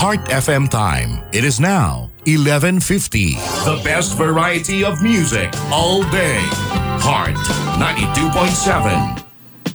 Heart FM time. It is now 11:50. The best variety of music all day. Heart 92.7.